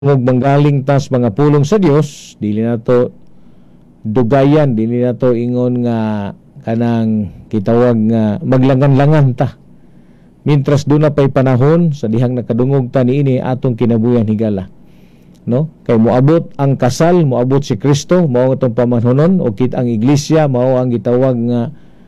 Ug manggaling tas mga pulong sa Dios, dili na to dugayan, dili na to ingon nga kanang kitawag nga maglangan-langan ta. Mintras doon na pa'y panahon sa dihang nakadungog ta niini atong kinabuyan higala. No? Kay moabot ang kasal, moabot si Kristo, mao atong pamanhonon o kit ang iglesia, mao ang gitawag nga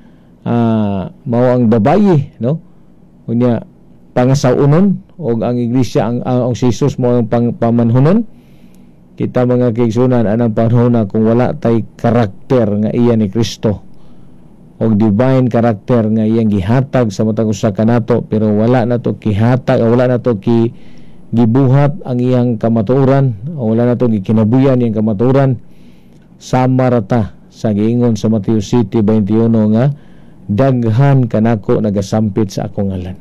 mao ang babayi, no? Unya pangasaunon o ang iglesia ang si Jesus mo ang pamanhonon. Kita mga kaigsunan anang panahon kung wala tay karakter nga iya ni Kristo o divine karakter nga iyang gihatag sa matag usa kanato, pero wala na to gihatag, wala na to gibuhat ang iyang kamatuoran, o wala na to gikinabuyan iyang kamatuoran, sama rata sa giingon sa Mateo 7:21 nga daghan kanako nagasampit sa akong ngalan.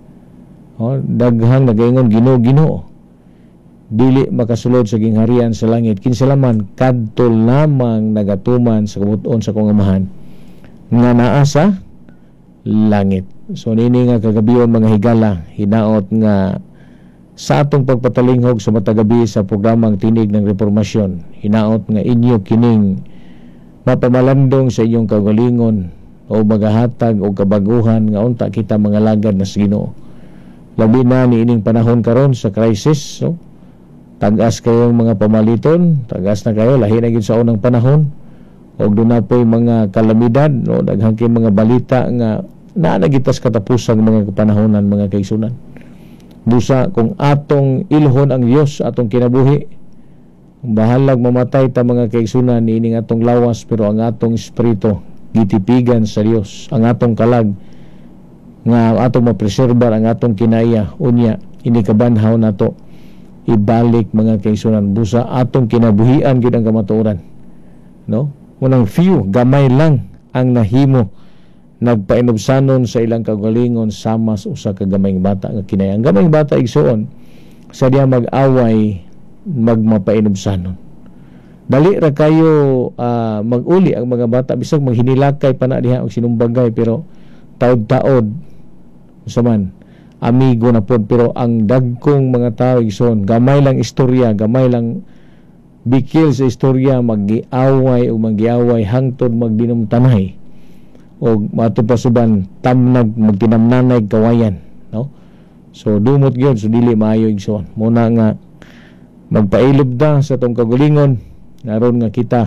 Daghang nagaingon Ginoo dili makasulod sa gingharian sa langit kinsa-laman kadto lamang nagatuman sa kabuton sa akong amahan nga naa sa langit. So nini nga kagabion mga higala, hinaot nga sa atong pagpatalinghog sa matagabi sa programang Tinig ng Reformasyon, hinaot nga inyo kining mapamalandong sa inyong kagalingon o magahatag o kabaguhan nga unta kita mga lagad na sa Ginoo. Labi na ni ining panahon karon sa crisis, so tagas kayong mga pamaliton, tagas na kayo lahi na gid sa unang panahon, og doon na po'y mga kalamidad, no, daghang kay mga balita nga naanagitas katapusang mga kapanahonan mga kaigsunan. Busa kung atong ilhon ang Dios atong kinabuhi, bahalag mamatay ta mga kaigsunan ni ining atong lawas, pero ang atong espiritu gitipigan sa Dios, ang atong kalag nga atong mapreserbar ang atong kinaya, unya inikabanhaw nato ibalik mga kaigsunan. Busa atong kinabuhian gid ang kamatuoran, no? Unang few gamay lang ang nahimo nagpainubsanon sa ilang kagalingon sama sa usa ka gamayng bata nga kinaya. Ang gamayng bata igsuon sa diha mag-away magmapainubsanon. Dali ra kayo mag-uli ang mga bata, bisag maghinilakay pa na diha og sinumbagay, pero taod-taod saman amigo na pod. Pero ang dagkong mga tao igsoon, gamay lang istorya, gamay lang bikil sa istorya, magiaway o magiaway hangtod magdinumtanay o mato pasuban tamnag magtinamnanay kawayan, no? So dumot gyud, so dili maayo igsoon. Muna nga magpailob da sa tong kagulingon naron nga kita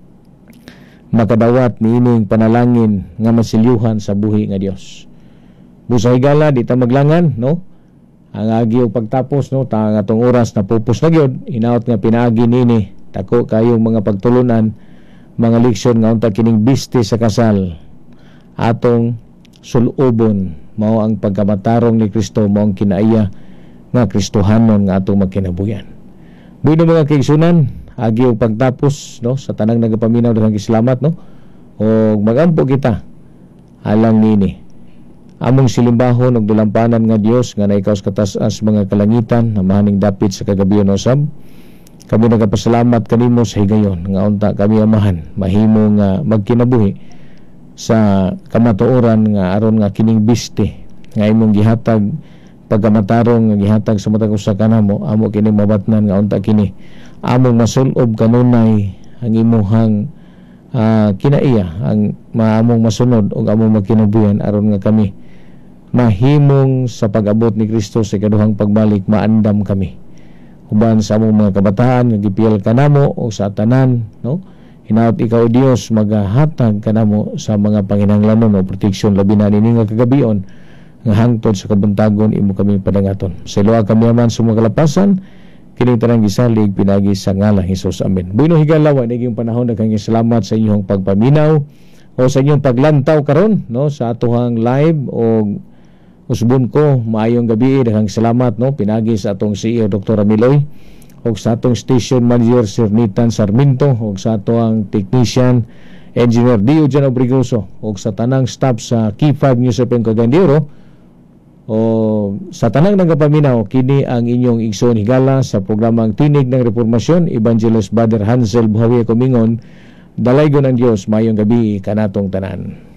makadawat niining panalangin nga masilyuhan sa buhi nga Dios. Busa higala di ta maglangan, no? Ang agi og pagtapos, no, ta atong oras na pupos na gyud, hinaot nga pinaagi nini dako kayong mga pagtulunan, mga leksyon nga unta kining biste sa kasal atong sulubon, mao ang pagkamatarong ni Kristo, mao ang kinaiya nga Kristohanon nga atong magkinabuyan. Buno mga kaigsunan, agi og pagtapos, no, sa tanang nagapaminaw daghang salamat, no, o magampo kita alang nini among silimbahon og dulampanan nga Dios nga naikaw sa katas-as mga kalangitan na mahaning dapit sa kagabion usab. Kami nagapasalamat kanimo sa higayon nga unta kami amahan mahimo nga magkinabuhi sa kamatuoran nga aron nga kining biste nga imong gihatag pagkamatarong nga gihatag sa matag usa kanamo, amo kini mabatnan nga unta kini among masulob kanunay ang imuhang kinaiya, ang maamong masunod og among magkinabuyan aron nga kami mahimong sa pag-abot ni Kristo sa ikaduhang pagbalik, maandam kami uban sa among mga kabataan nga gipiyal kanamo o sa tanan, no? Hinaot ikaw Dios magahatag kanamo sa mga panginahanglanon o proteksyon, labi na nini nga kagabion nga hangtod sa kabuntagon imo kami padangaton. Sa luwa kami man sa mga kalapasan kining tanang gisalig pinagi sa ngalan Hesus, amen. Buino higala wa naging panahon daghang salamat sa inyong pagpaminaw o sa inyong paglantaw karon, no, sa atuhang live. O usbon ko maayong gabi, daghang salamat, no, pinagi sa atong CEO Dr. Amiloy og sa atong station manager Sir Nitan Sarmiento og sa atong technician Engineer Dio Jan Obrigoso og sa tanang staff sa Key 5 News FM Cagandiro o sa tanang nagapaminaw. Kini ang inyong igsoon higala sa programang Tinig ng Reformasyon, Evangelist Brother Hansel Buhawi Kumingon. Dalaygon ang Dios, mayong gabi kanatong tanan.